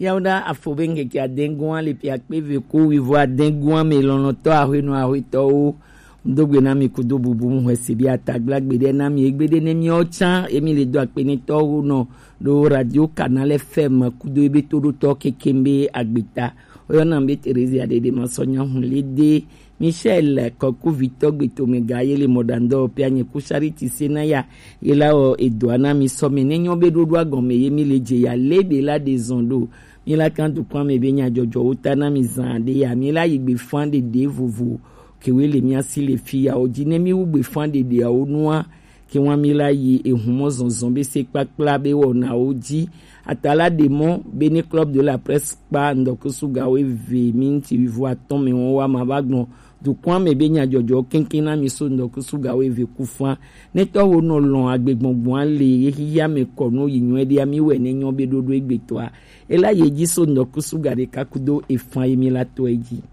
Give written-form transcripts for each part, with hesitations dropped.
Yauda afobenge ki adengwa le pi akpeve ko wivo adengwa me lonoto ahwenu ahwito ndogbe na mi kudo bubu mwese bi ataglagbede na mi egbede ne mi ocha emi le do akpeni to no do radio canal FM kudo ebe todo to kekembe agbita oyo na mbe Teresa de masonya hunlede Michel Koku Victor Gbetomega yele modando pianye kushariti senaya yela o edwana mi some nenyo be do agome yemi leje ya lebe la des ondo mi la kan to kwa me benya jojo utana mi zande ya mi la yigbe fande de vovo ke wele mi asile fia ojine mi ugbe fande de onua ke wan mi la yi ehumo zonzon be se pakla be wona oji atala demo bene club de la presse pa ndokusuga we ve minti vivo aton me won wa mabagbon du kwa me benya jojo kinkina mi so ndokusuga we ve kufa neto wo no lon agbegbongbon ale hiya me kono yinyu e dia mi we nenyo be dodo egbeto a ela yeji so ndokusuga de kakudo efan emi la to eji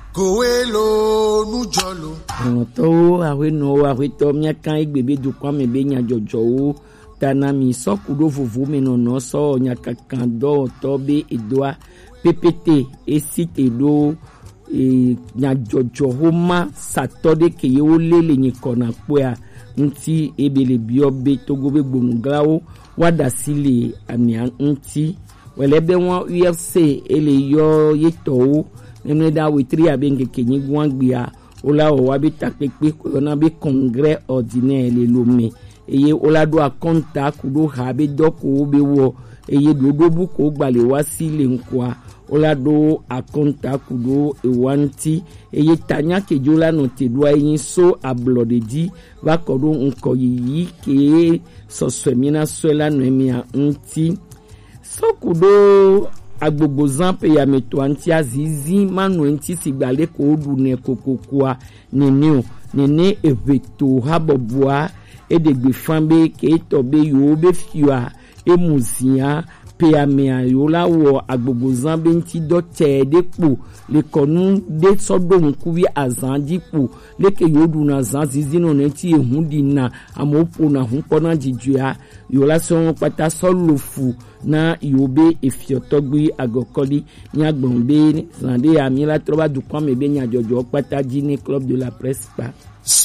Kowelo nujolo to awe no awe to mi kan egbebe du kwa me benya jojo o tanami sokudo vovo me no so nyaka kan do to be edoa PPT esite do nya jojo homa satode ke ye lele nyi kona poa nti ebele biobe togo be gbonuglawo wada sile amia nti welebe won UFC ele yo yeto nenu da witri abenge kenyi gwangbia ola o wa bi tapepe ko na bi congrès ordinaire le lomé eye ola do akonta kudo ha be doko be wo eye dodo bu ko gbale wa sile nkwa ola do akonta kudo ewanti eye tanya kejola no te do ayin so ablodeji va kodo nko yi ke soswemina swela no emia nti so kudo agbogbo zampe ya meto anti azizi manu nti sigbale ko du ne kokokwa nene eveto habobwa edegbe fambe ke tobe yo be fiwa emuzia pe amea yo la wo agbogbo zambe nti do tedepo le konu de sodo nkuwi azandipo leke yo du na zanzizi no nti ehudi na amopo na hunpona jijua yo la so pata solofu na yobe efiotogbi agokoli ni agbonbe zande amila troba du kwa mebe nya jojo pata jini club de la presse pa